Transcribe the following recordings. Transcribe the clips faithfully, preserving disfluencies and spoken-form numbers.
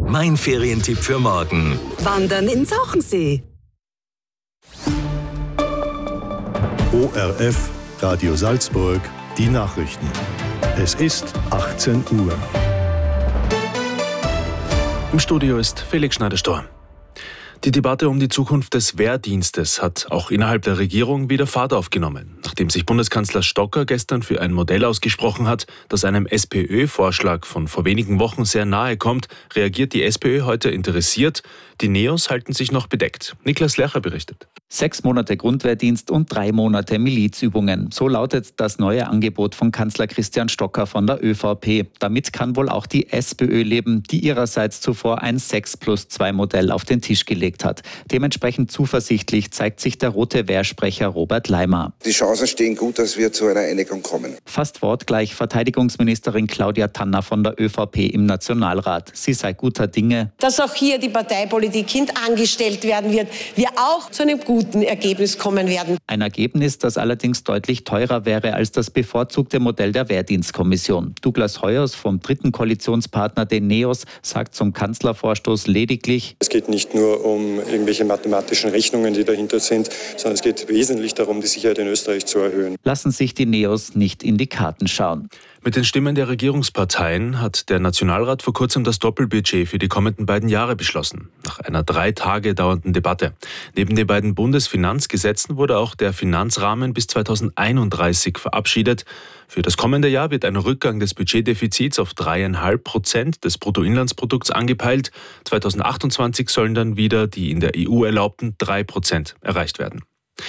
Mein Ferientipp für morgen. Wandern in Sauchensee. O R F, Radio Salzburg, die Nachrichten. Es ist achtzehn Uhr. Im Studio ist Felix Schneider-Stor. Die Debatte um die Zukunft des Wehrdienstes hat auch innerhalb der Regierung wieder Fahrt aufgenommen. Nachdem sich Bundeskanzler Stocker gestern für ein Modell ausgesprochen hat, das einem SPÖ-Vorschlag von vor wenigen Wochen sehr nahe kommt, reagiert die SPÖ heute interessiert. Die Neos halten sich noch bedeckt. Niklas Lercher berichtet. Sechs Monate Grundwehrdienst und drei Monate Milizübungen. So lautet das neue Angebot von Kanzler Christian Stocker von der ÖVP. Damit kann wohl auch die SPÖ leben, die ihrerseits zuvor ein sechs plus zwei Modell auf den Tisch gelegt hat. Dementsprechend zuversichtlich zeigt sich der Rote Wehrsprecher Robert Leimer. Die Chancen stehen gut, dass wir zu einer Einigung kommen. Fast wortgleich Verteidigungsministerin Claudia Tanner von der ÖVP im Nationalrat. Sie sei guter Dinge, dass auch hier die Parteipolitik hintangestellt werden wird, wir auch zu einem guten Ergebnis kommen werden. Ein Ergebnis, das allerdings deutlich teurer wäre als das bevorzugte Modell der Wehrdienstkommission. Douglas Heuers vom dritten Koalitionspartner, den Neos, sagt zum Kanzlervorstoß lediglich: Es geht nicht nur um irgendwelche mathematischen Rechnungen, die dahinter sind, sondern es geht wesentlich darum, die Sicherheit in Österreich zu erhöhen. Lassen sich die Neos nicht in die Karten schauen. Mit den Stimmen der Regierungsparteien hat der Nationalrat vor kurzem das Doppelbudget für die kommenden beiden Jahre beschlossen. Nach einer drei Tage dauernden Debatte. Neben den beiden Bundesfinanzgesetzen wurde auch der Finanzrahmen bis zweitausendeinunddreißig verabschiedet. Für das kommende Jahr wird ein Rückgang des Budgetdefizits auf drei Komma fünf Prozent des Bruttoinlandsprodukts angepeilt. zweitausendachtundzwanzig sollen dann wieder die in der E U erlaubten drei Prozent erreicht werden.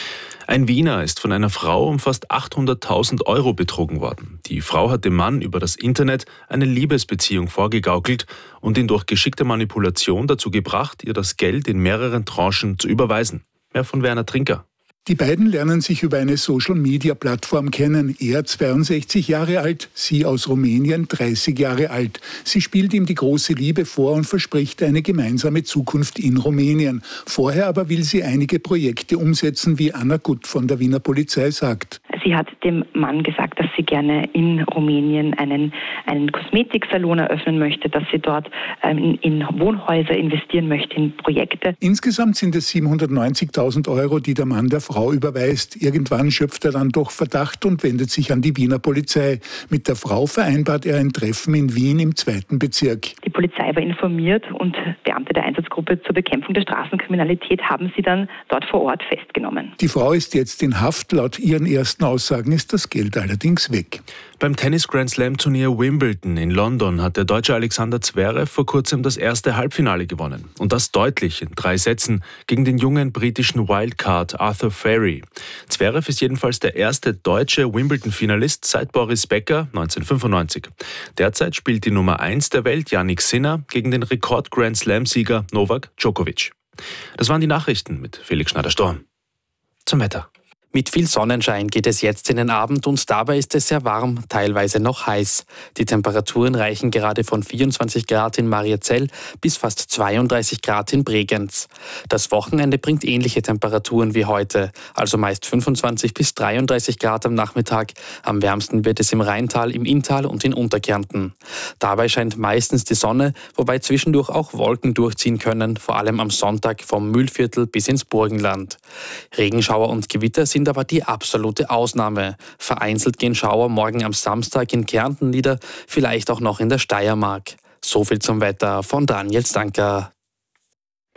Ein Wiener ist von einer Frau um fast achthunderttausend Euro betrogen worden. Die Frau hat dem Mann über das Internet eine Liebesbeziehung vorgegaukelt und ihn durch geschickte Manipulation dazu gebracht, ihr das Geld in mehreren Tranchen zu überweisen. Mehr von Werner Trinker. Die beiden lernen sich über eine Social-Media-Plattform kennen. Er zweiundsechzig Jahre alt, sie aus Rumänien dreißig Jahre alt. Sie spielt ihm die große Liebe vor und verspricht eine gemeinsame Zukunft in Rumänien. Vorher aber will sie einige Projekte umsetzen, wie Anna Gutt von der Wiener Polizei sagt. Sie hat dem Mann gesagt, dass sie gerne in Rumänien einen, einen Kosmetiksalon eröffnen möchte, dass sie dort ähm, in Wohnhäuser investieren möchte, in Projekte. Insgesamt sind es siebenhundertneunzigtausend Euro, die der Mann der Frau überweist. Irgendwann schöpft er dann doch Verdacht und wendet sich an die Wiener Polizei. Mit der Frau vereinbart er ein Treffen in Wien im zweiten Bezirk. Die Polizei war informiert und Beamte der Einsatzgruppe zur Bekämpfung der Straßenkriminalität haben sie dann dort vor Ort festgenommen. Die Frau ist jetzt in Haft. Laut ihren ersten Aussagen ist das Geld allerdings weg. Beim Tennis-Grand-Slam-Turnier Wimbledon in London hat der Deutsche Alexander Zverev vor kurzem das erste Halbfinale gewonnen. Und das deutlich in drei Sätzen gegen den jungen britischen Wildcard Arthur Ferry. Zverev ist jedenfalls der erste deutsche Wimbledon-Finalist seit Boris Becker neunzehnhundertfünfundneunzig. Derzeit spielt die Nummer eins der Welt, Jannik Sinner, gegen den Rekord-Grand-Slam-Sieger Novak Djokovic. Das waren die Nachrichten mit Felix Schneider-Stor. Zum Wetter. Mit viel Sonnenschein geht es jetzt in den Abend und dabei ist es sehr warm, teilweise noch heiß. Die Temperaturen reichen gerade von vierundzwanzig Grad in Mariazell bis fast zweiunddreißig Grad in Bregenz. Das Wochenende bringt ähnliche Temperaturen wie heute, also meist fünfundzwanzig bis dreiunddreißig Grad am Nachmittag. Am wärmsten wird es im Rheintal, im Inntal und in Unterkärnten. Dabei scheint meistens die Sonne, wobei zwischendurch auch Wolken durchziehen können, vor allem am Sonntag vom Mühlviertel bis ins Burgenland. Regenschauer und Gewitter sind aber die absolute Ausnahme. Vereinzelt gehen Schauer morgen am Samstag in Kärnten nieder, vielleicht auch noch in der Steiermark. So viel zum Wetter von Daniel Stanker.